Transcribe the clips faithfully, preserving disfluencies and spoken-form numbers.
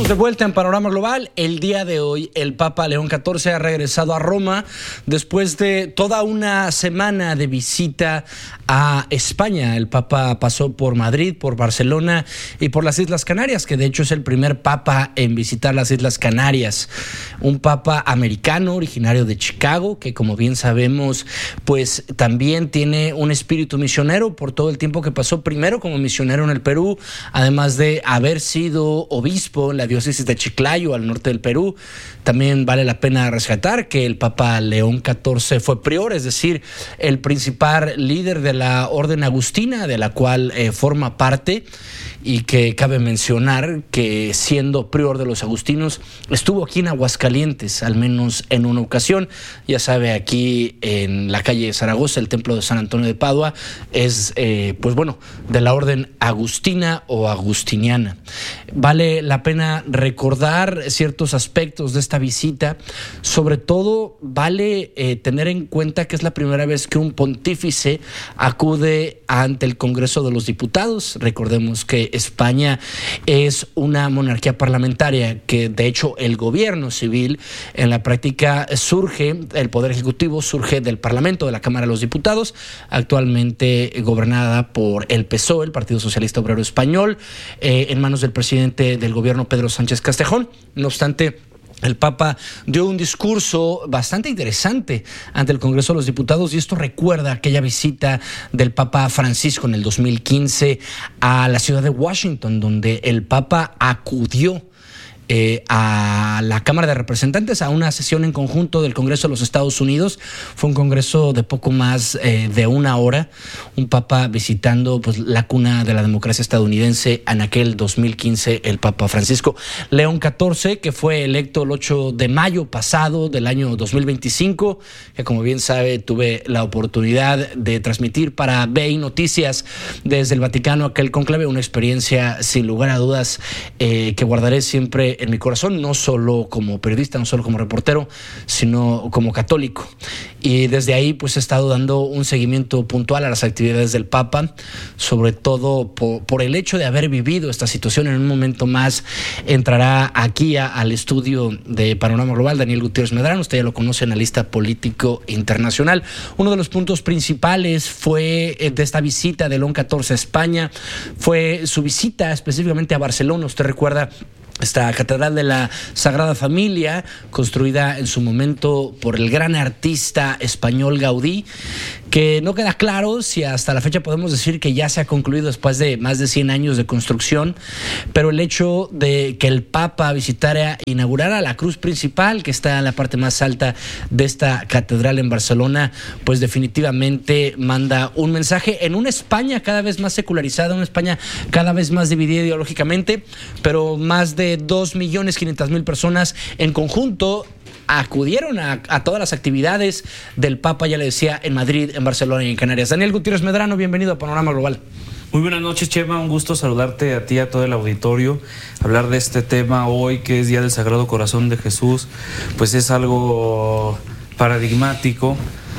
De vuelta en Panorama Global, el día de hoy el Papa León catorce ha regresado a Roma después de toda una semana de visita a España. El Papa pasó por Madrid, por Barcelona y por las Islas Canarias, que de hecho es el primer Papa en visitar las Islas Canarias. Un Papa americano, originario de Chicago, que como bien sabemos, pues también tiene un espíritu misionero por todo el tiempo que pasó primero como misionero en el Perú, además de haber sido obispo en la diócesis de Chiclayo, al norte del Perú. También vale la pena rescatar que el Papa León catorce fue prior, es decir, el principal líder de la Orden Agustina, de la cual eh, forma parte, y que cabe mencionar que siendo prior de los agustinos estuvo aquí en Aguascalientes, al menos en una ocasión. Ya sabe, aquí en la calle de Zaragoza, el templo de San Antonio de Padua es, eh, pues bueno, de la Orden Agustina o Agustiniana. Vale la pena recordar ciertos aspectos de esta visita. Sobre todo vale eh, tener en cuenta que es la primera vez que un pontífice acude ante el Congreso de los Diputados. Recordemos que España es una monarquía parlamentaria, que de hecho el gobierno civil en la práctica surge, el poder ejecutivo surge del Parlamento, de la Cámara de los Diputados, actualmente gobernada por el P S O E, el Partido Socialista Obrero Español, eh, en manos del presidente del gobierno, Pedro Sánchez Castejón. No obstante, el Papa dio un discurso bastante interesante ante el Congreso de los Diputados, y esto recuerda aquella visita del Papa Francisco en el dos mil quince a la ciudad de Washington, donde el Papa acudió Eh, a la Cámara de Representantes a una sesión en conjunto del Congreso de los Estados Unidos. Fue un congreso de poco más eh, de una hora, un Papa visitando pues la cuna de la democracia estadounidense en aquel dos mil quince, el Papa Francisco León catorce, que fue electo el ocho de mayo pasado del año dos mil veinticinco, que como bien sabe tuve la oportunidad de transmitir para B I Noticias desde el Vaticano aquel conclave, una experiencia sin lugar a dudas eh, que guardaré siempre en mi corazón, no solo como periodista, no solo como reportero, sino como católico. Y desde ahí pues he estado dando un seguimiento puntual a las actividades del Papa, sobre todo por, por el hecho de haber vivido esta situación. En un momento más entrará aquí a, al estudio de Panorama Global Daniel Gutiérrez Medrano, usted ya lo conoce, analista político internacional. Uno de los puntos principales fue de esta visita de León catorce a España, fue su visita específicamente a Barcelona. Usted recuerda esta Catedral de la Sagrada Familia, construida en su momento por el gran artista español Gaudí, que no queda claro si hasta la fecha podemos decir que ya se ha concluido después de más de cien años de construcción, pero el hecho de que el Papa visitara, inaugurara la cruz principal que está en la parte más alta de esta catedral en Barcelona, pues definitivamente manda un mensaje en una España cada vez más secularizada, una España cada vez más dividida ideológicamente, pero más de dos millones quinientas mil personas en conjunto acudieron a, a todas las actividades del Papa, ya le decía, en Madrid, en Barcelona y en Canarias. Daniel Gutiérrez Medrano, bienvenido a Panorama Global. Muy buenas noches, Chema, un gusto saludarte a ti y a todo el auditorio. Hablar de este tema hoy, que es Día del Sagrado Corazón de Jesús, pues es algo paradigmático.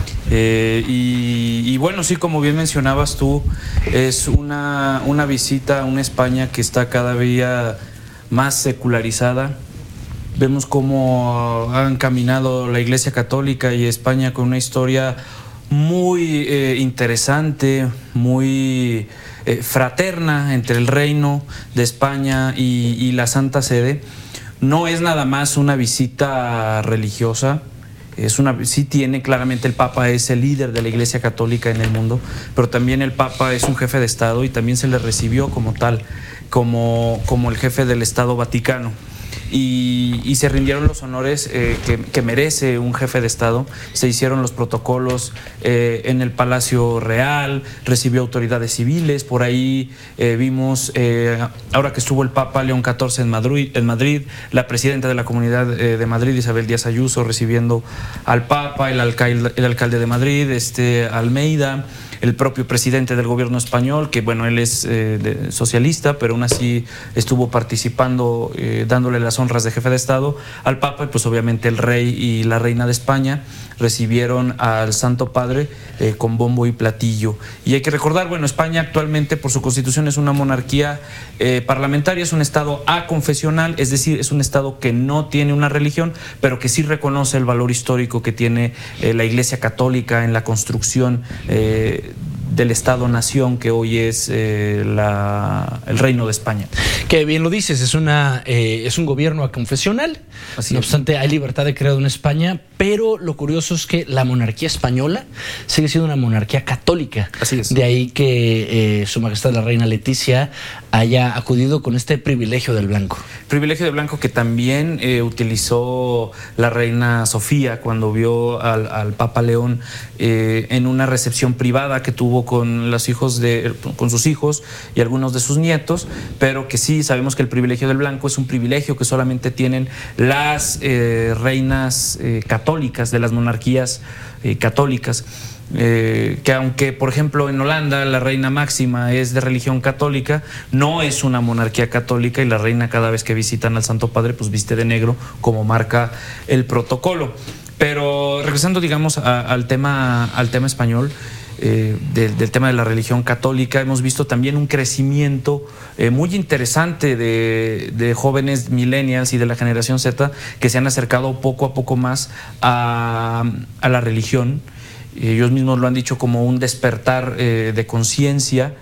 Eh, y, y bueno, sí, como bien mencionabas tú, es una, una visita a una España que está cada día más secularizada. Vemos cómo han caminado la Iglesia Católica y España con una historia muy eh, interesante, muy eh, fraterna entre el Reino de España y, y la Santa Sede. No es nada más una visita religiosa. Es una, sí tiene claramente, el Papa es el líder de la Iglesia Católica en el mundo, pero también el Papa es un jefe de Estado y también se le recibió como tal, como, como el jefe del Estado Vaticano. Y, y se rindieron los honores eh, que, que merece un jefe de Estado. Se hicieron los protocolos eh, en el Palacio Real, recibió autoridades civiles. Por ahí eh, vimos, eh, ahora que estuvo el Papa León catorce en Madrid, en Madrid, la presidenta de la Comunidad eh, de Madrid, Isabel Díaz Ayuso, recibiendo al Papa, el alcalde, el alcalde de Madrid, este, Almeida. el propio presidente del gobierno español, que bueno, él es eh, de, socialista, pero aún así estuvo participando, eh, dándole las honras de jefe de Estado al Papa, y pues obviamente el rey y la reina de España recibieron al Santo Padre eh, con bombo y platillo. Y hay que recordar, bueno, España actualmente por su constitución es una monarquía eh, parlamentaria, es un estado aconfesional, es decir, es un estado que no tiene una religión, pero que sí reconoce el valor histórico que tiene eh, la Iglesia Católica en la construcción eh, del Estado-Nación que hoy es eh, la, el Reino de España. Que bien lo dices, es, una, eh, es un gobierno aconfesional. Así no es. obstante, hay libertad de credo en España, pero lo curioso es que la monarquía española sigue siendo una monarquía católica. Así es. De ahí que eh, Su Majestad la Reina Leticia haya acudido con este privilegio del blanco. Privilegio de blanco que también eh, utilizó la reina Sofía cuando vio al, al Papa León eh, en una recepción privada que tuvo con los hijos de, con sus hijos y algunos de sus nietos, pero que sí sabemos que el privilegio del blanco es un privilegio que solamente tienen las eh, reinas eh, católicas de las monarquías eh, católicas. Eh, que aunque por ejemplo en Holanda la reina máxima es de religión católica, no es una monarquía católica, y la reina cada vez que visitan al Santo Padre pues viste de negro como marca el protocolo. Pero regresando digamos a, al tema al tema español, eh, del, del tema de la religión católica, hemos visto también un crecimiento eh, muy interesante de, de jóvenes millennials y de la generación Z que se han acercado poco a poco más a, a la religión. Ellos mismos lo han dicho como un despertar eh, de conciencia,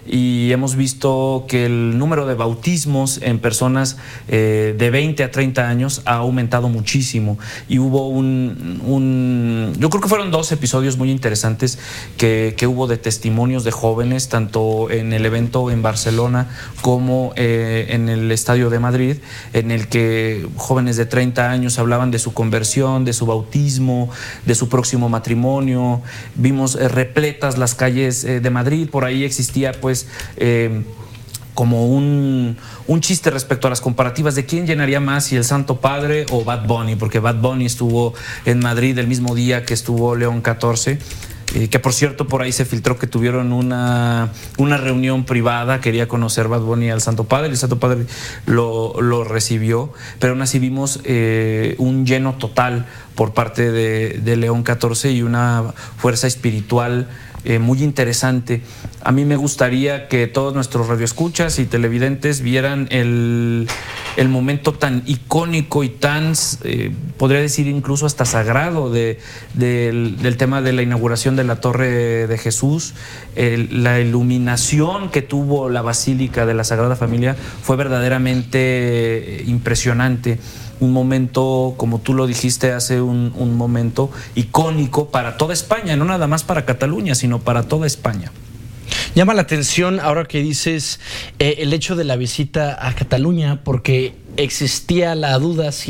y hemos visto que el número de bautismos en personas eh, de veinte a treinta años ha aumentado muchísimo, y hubo un, un yo creo que fueron dos episodios muy interesantes que, que hubo de testimonios de jóvenes, tanto en el evento en Barcelona como eh, en el Estadio de Madrid, en el que jóvenes de treinta años hablaban de su conversión, de su bautismo, de su próximo matrimonio. Vimos eh, repletas las calles eh, de Madrid. Por ahí existía pues eh, como un, un chiste respecto a las comparativas de quién llenaría más, si el Santo Padre o Bad Bunny, porque Bad Bunny estuvo en Madrid el mismo día que estuvo León catorce. Eh, que por cierto por ahí se filtró que tuvieron una, una reunión privada, quería conocer Bad Bunny al Santo Padre, el Santo Padre lo, lo recibió, pero aún así vimos eh, un lleno total por parte de, de León catorce y una fuerza espiritual eh, muy interesante. A mí me gustaría que todos nuestros radioescuchas y televidentes vieran el, el momento tan icónico y tan, eh, podría decir incluso hasta sagrado de, de, del, del tema de la inauguración de la Torre de Jesús. El, la iluminación que tuvo la Basílica de la Sagrada Familia fue verdaderamente impresionante. Un momento, como tú lo dijiste hace un, un momento, icónico para toda España, no nada más para Cataluña, sino para toda España. Llama la atención ahora que dices eh, el hecho de la visita a Cataluña, porque existía la duda si